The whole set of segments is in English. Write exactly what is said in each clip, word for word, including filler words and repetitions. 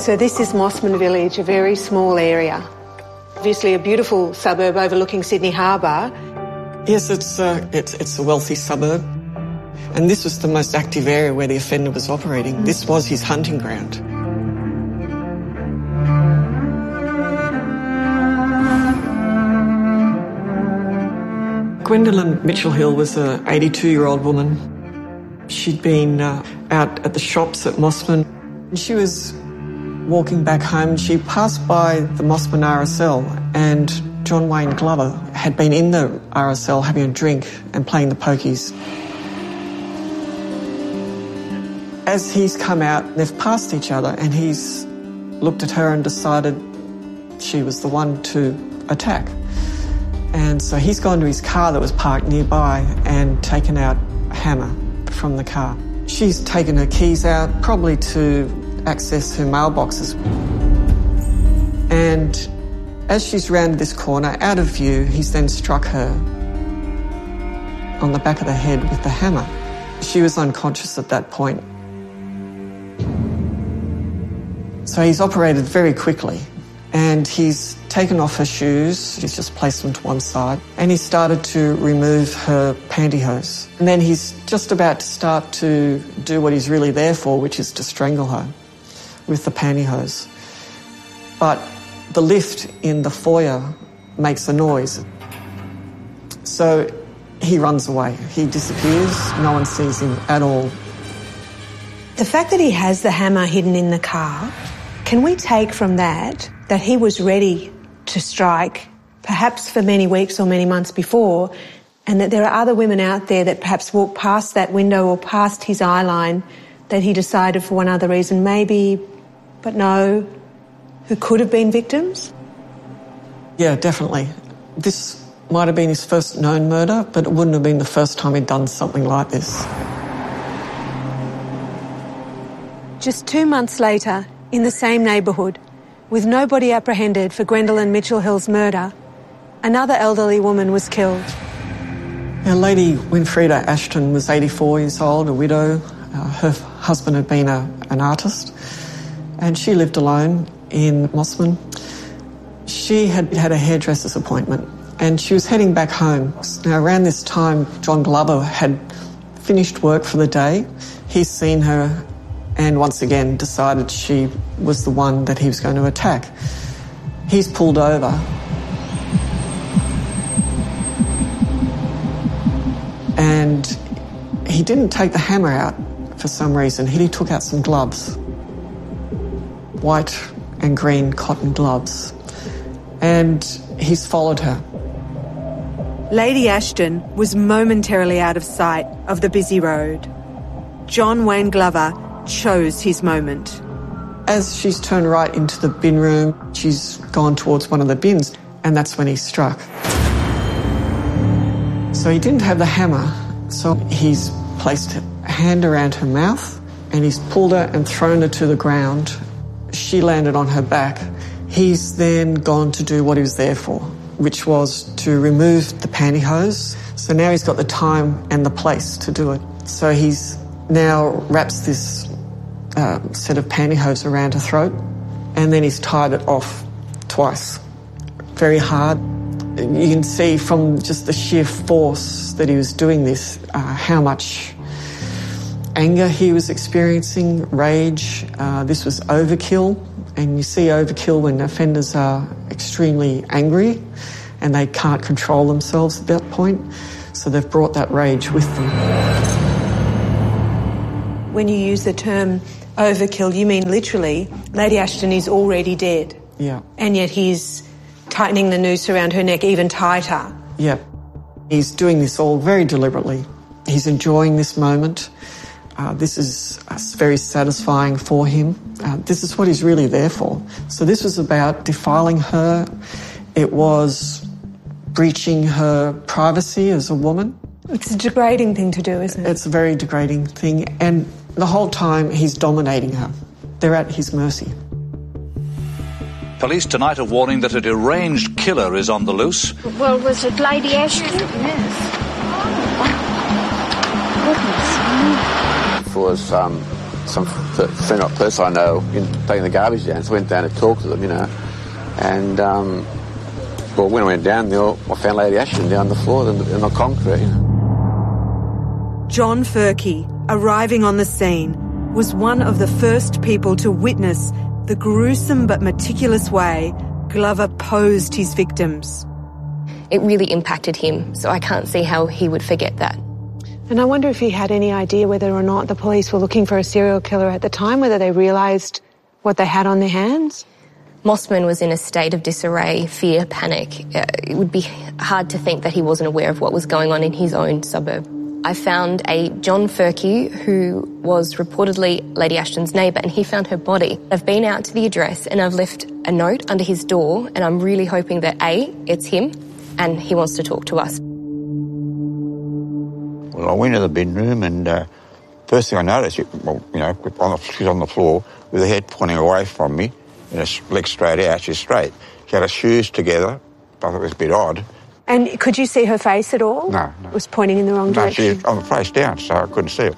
So this is Mossman Village, a very small area. Obviously a beautiful suburb overlooking Sydney Harbour. Yes, it's, uh, it's, it's a wealthy suburb. And this was the most active area where the offender was operating. Mm. This was his hunting ground. Gwendolyn Mitchell-Hill was an eighty-two-year-old woman. She'd been uh, out at the shops at Mossman. She was walking back home. She passed by the Mossman R S L, and John Wayne Glover had been in the R S L having a drink and playing the pokies. As he's come out, they've passed each other, and he's looked at her and decided she was the one to attack. And so he's gone to his car that was parked nearby and taken out a hammer from the car. She's taken her keys out, probably to access her mailboxes. And as she's rounded this corner, out of view, he's then struck her on the back of the head with the hammer. She was unconscious at that point. So he's operated very quickly, and he's taken off her shoes, he's just placed them to one side, and he started to remove her pantyhose. And then he's just about to start to do what he's really there for, which is to strangle her with the pantyhose. But the lift in the foyer makes a noise. So he runs away. He disappears. No one sees him at all. The fact that he has the hammer hidden in the car, can we take from that that he was ready to strike, perhaps for many weeks or many months before, and that there are other women out there that perhaps walked past that window or past his eye line that he decided for one other reason, maybe, but no, who could have been victims? Yeah, definitely. This might have been his first known murder, but it wouldn't have been the first time he'd done something like this. Just two months later, in the same neighbourhood, with nobody apprehended for Gwendolyn Mitchell-Hill's murder, another elderly woman was killed. Now, Lady Winfreda Ashton was eighty-four years old, a widow. Uh, her husband had been a, an artist, and she lived alone in Mossman. She had had a hairdresser's appointment, and she was heading back home. Now, around this time, John Glover had finished work for the day. He's seen her and once again decided she was the one that he was going to attack. He's pulled over. And he didn't take the hammer out for some reason. He took out some gloves, white and green cotton gloves, and he's followed her. Lady Ashton was momentarily out of sight of the busy road. John Wayne Glover chose his moment. As she's turned right into the bin room, she's gone towards one of the bins, and that's when he struck. So he didn't have the hammer, so he's placed a hand around her mouth, and he's pulled her and thrown her to the ground. She landed on her back. He's then gone to do what he was there for, which was to remove the pantyhose. So now he's got the time and the place to do it. So he's now wraps this uh, set of pantyhose around her throat, and then he's tied it off twice, very hard. You can see from just the sheer force that he was doing this, uh, how much anger he was experiencing, rage. Uh, this was overkill, and you see overkill when offenders are extremely angry and they can't control themselves at that point, so they've brought that rage with them. When you use the term overkill, you mean literally Lady Ashton is already dead. Yeah. And yet he's tightening the noose around her neck even tighter. Yeah. He's doing this all very deliberately. He's enjoying this moment. Uh, this is uh, very satisfying for him. Uh, this is what he's really there for. So this was about defiling her. It was breaching her privacy as a woman. It's a degrading thing to do, isn't it? It's a very degrading thing. And the whole time he's dominating her. They're at his mercy. Police tonight are warning that a deranged killer is on the loose. Well, was it Lady Ashton? Yes. Oh, goodness. Was um, some friend or person I know in taking the garbage down, so I went down to talk to them, you know. And, um, well, when I went down there, I found Lady Ashton down the floor in the, in the concrete. You know. John Furkey, arriving on the scene, was one of the first people to witness the gruesome but meticulous way Glover posed his victims. It really impacted him, so I can't see how he would forget that. And I wonder if he had any idea whether or not the police were looking for a serial killer at the time, whether they realised what they had on their hands? Mossman was in a state of disarray, fear, panic. It would be hard to think that he wasn't aware of what was going on in his own suburb. I found a John Furkey who was reportedly Lady Ashton's neighbour, and he found her body. I've been out to the address and I've left a note under his door, and I'm really hoping that A, it's him and he wants to talk to us. Well, I went to the bedroom and uh, first thing I noticed, well, you know, on the, she's on the floor with her head pointing away from me and her legs straight out. She's straight. She had her shoes together. I thought it was a bit odd. And could you see her face at all? No, no. It was pointing in the wrong no, direction? No, she was on the face down, so I couldn't see it.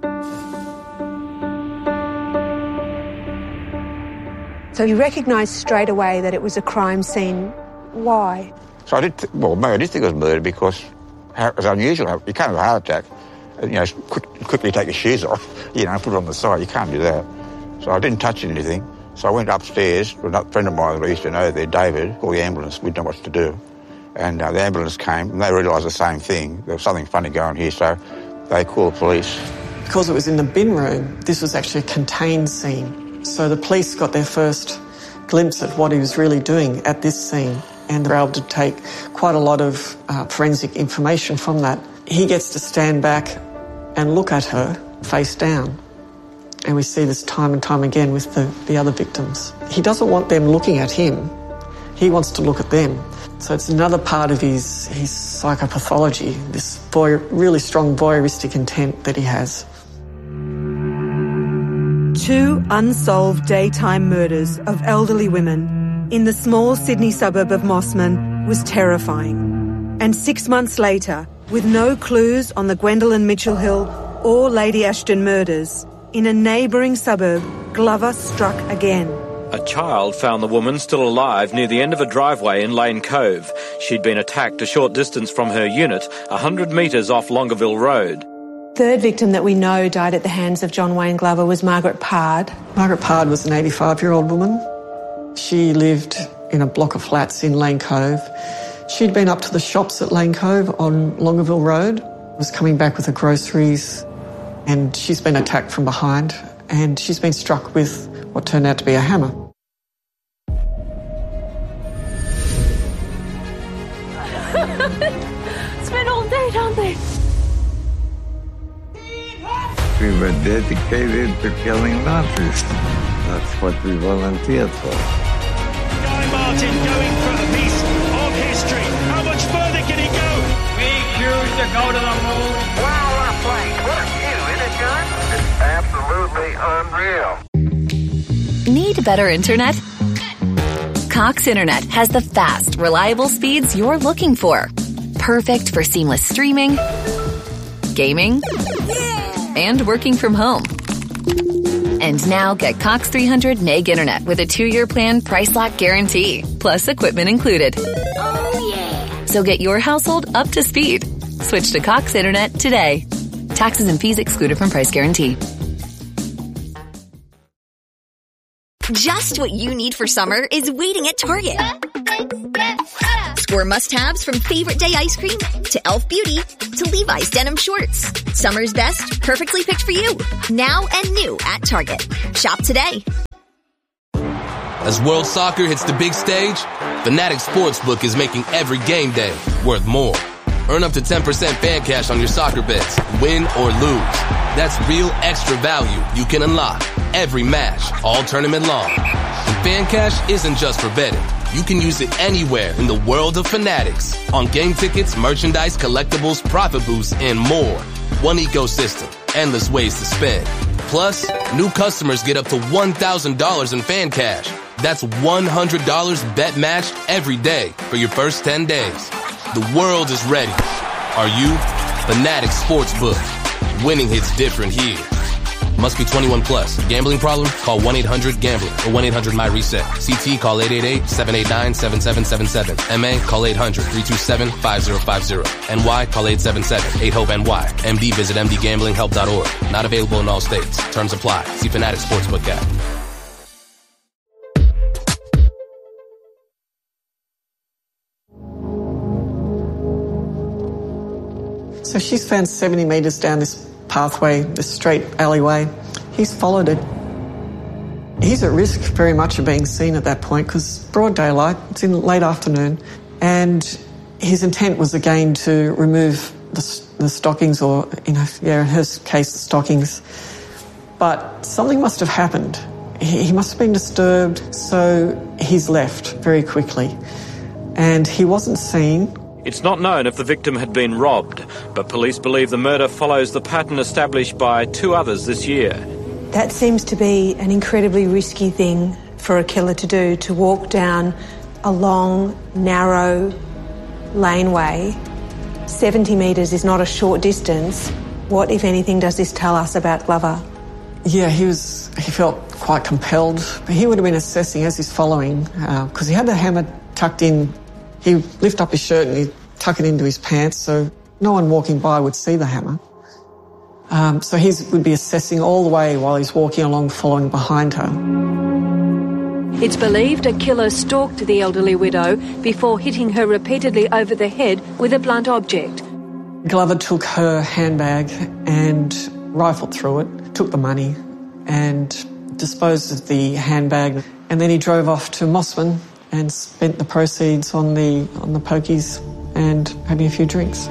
So you recognised straight away that it was a crime scene. Why? So I did, th- well, maybe I did think it was murder because it was unusual. You can't have a heart attack, you know, quick, quickly take your shoes off, you know, put it on the side. You can't do that. So I didn't touch anything. So I went upstairs to a friend of mine that I used to know there, David, called the ambulance. We didn't know what to do. And uh, the ambulance came, and they realised the same thing. There was something funny going here, so they called the police. Because it was in the bin room, this was actually a contained scene. So the police got their first glimpse at what he was really doing at this scene, and they're able to take quite a lot of uh, forensic information from that. He gets to stand back and look at her face down. And we see this time and time again with the, the other victims. He doesn't want them looking at him. He wants to look at them. So it's another part of his, his psychopathology, this voy- really strong voyeuristic intent that he has. Two unsolved daytime murders of elderly women in the small Sydney suburb of Mossman was terrifying. And six months later, with no clues on the Gwendolyn Mitchell Hill or Lady Ashton murders, in a neighbouring suburb, Glover struck again. A child found the woman still alive near the end of a driveway in Lane Cove. She'd been attacked a short distance from her unit, one hundred metres off Longueville Road. Third victim that we know died at the hands of John Wayne Glover was Margaret Pard. Margaret Pard was an eighty-five-year-old woman. She lived in a block of flats in Lane Cove. She'd been up to the shops at Lane Cove on Longueville Road, was coming back with her groceries, and she's been attacked from behind, and she's been struck with what turned out to be a hammer. Spent all day down there. We were dedicated to killing Nazis. That's what we volunteered for. Guy Martin going for a piece of history. How much further can he go? We choose to go to the moon. Wow, that place. What a view, isn't it, John? It's absolutely unreal. Need better internet? Cox Internet has the fast, reliable speeds you're looking for. Perfect for seamless streaming, gaming, and working from home. And now get Cox three hundred meg internet with a two-year plan price lock guarantee, plus equipment included. Oh, yeah. So get your household up to speed. Switch to Cox Internet today. Taxes and fees excluded from price guarantee. Just what you need for summer is waiting at Target. Score must-haves from Favorite Day ice cream to Elf Beauty to Levi's denim shorts. Summer's best, perfectly picked for you. Now and new at Target. Shop today. As World Soccer hits the big stage, Fanatics Sportsbook is making every game day worth more. Earn up to ten percent fan cash on your soccer bets, win or lose. That's real extra value you can unlock every match, all tournament long. And fan cash isn't just for betting. You can use it anywhere in the world of Fanatics. On game tickets, merchandise, collectibles, profit boosts, and more. One ecosystem, endless ways to spend. Plus, new customers get up to one thousand dollars in fan cash. That's one hundred dollars bet match every day for your first ten days. The world is ready. Are you? Fanatics Sportsbook. Winning hits different here. Must be twenty-one plus. Gambling problem? Call one eight hundred gambler or one eight hundred my reset. C T call eight eight eight, seven eight nine, seven seven seven seven. M A call eight hundred, three two seven, five zero five zero. N Y call eight seven seven, eight hope N Y. M D visit m d gambling help dot org. Not available in all states. Terms apply. See Fanatics Sportsbook app. So she's found seventy metres down this pathway, this straight alleyway. He's followed it. He's at risk very much of being seen at that point because broad daylight, it's in late afternoon, and his intent was again to remove the, the stockings, or, you know, yeah, in her case, the stockings. But something must have happened. He, he must have been disturbed, so he's left very quickly. And he wasn't seen. It's not known if the victim had been robbed, but police believe the murder follows the pattern established by two others this year. That seems to be an incredibly risky thing for a killer to do, to walk down a long, narrow laneway. seventy metres is not a short distance. What, if anything, does this tell us about Glover? Yeah, he was. He felt quite compelled. He would have been assessing as he's following, because uh, he had the hammer tucked in. He'd lift up his shirt and he'd tuck it into his pants so no one walking by would see the hammer. Um, so he would be assessing all the way while he's walking along, following behind her. It's believed a killer stalked the elderly widow before hitting her repeatedly over the head with a blunt object. Glover took her handbag and rifled through it, took the money and disposed of the handbag, and then he drove off to Mossman and spent the proceeds on the on the pokies and having a few drinks.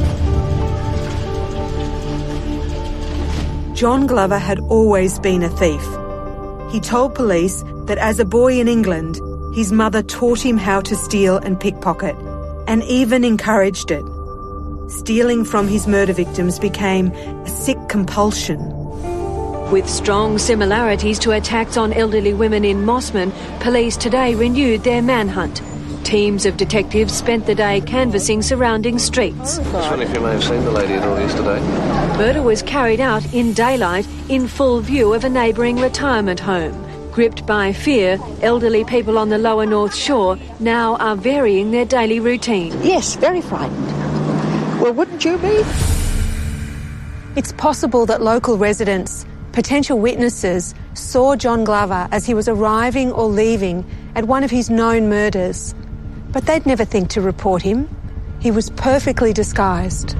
John Glover had always been a thief. He told police that as a boy in England, his mother taught him how to steal and pickpocket, and even encouraged it. Stealing from his murder victims became a sick compulsion. With strong similarities to attacks on elderly women in Mossman, police today renewed their manhunt. Teams of detectives spent the day canvassing surrounding streets. I was wondering if you may have seen the lady at all yesterday. Murder was carried out in daylight in full view of a neighbouring retirement home. Gripped by fear, elderly people on the lower North Shore now are varying their daily routine. Yes, very frightened. Well, wouldn't you be? It's possible that local residents, potential witnesses, saw John Glover as he was arriving or leaving at one of his known murders. But they'd never think to report him. He was perfectly disguised.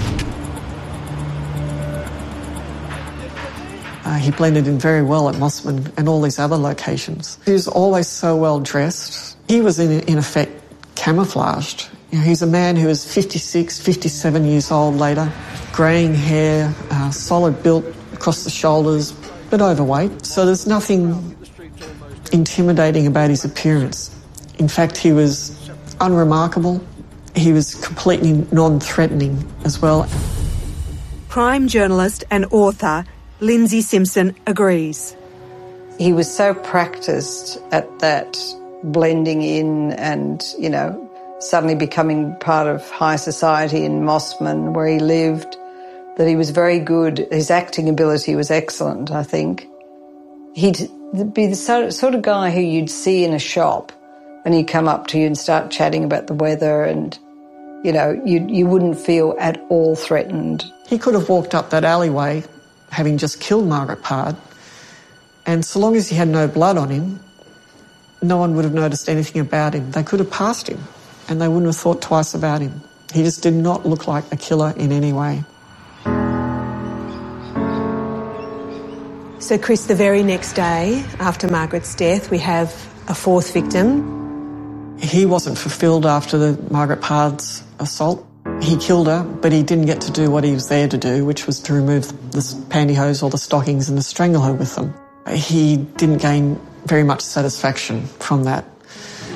Uh, he blended in very well at Mossman and all these other locations. He was always so well dressed. He was in, in effect camouflaged. You know, he's a man who is fifty-six, fifty-seven years old later, greying hair, uh, solid built across the shoulders, but overweight. So there's nothing intimidating about his appearance. In fact, he was unremarkable. He was completely non-threatening as well. Crime journalist and author Lindsay Simpson agrees. He was so practiced at that blending in and, you know, suddenly becoming part of high society in Mossman, where he lived, that he was very good. His acting ability was excellent, I think. He'd be the sort of guy who you'd see in a shop and he'd come up to you and start chatting about the weather and, you know, you, you wouldn't feel at all threatened. He could have walked up that alleyway having just killed Margaret Pard, and so long as he had no blood on him, no one would have noticed anything about him. They could have passed him and they wouldn't have thought twice about him. He just did not look like a killer in any way. So, Chris, the very next day after Margaret's death, we have a fourth victim. He wasn't fulfilled after the Margaret Pard's assault. He killed her, but he didn't get to do what he was there to do, which was to remove the pantyhose or the stockings and to strangle her with them. He didn't gain very much satisfaction from that.